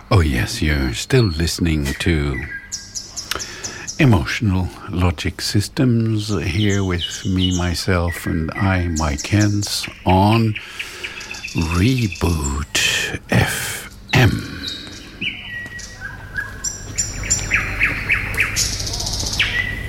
Oh yes, you're still listening to Emotional Logic Systems here with me, myself, and I, Mike Hens, on Reboot FM.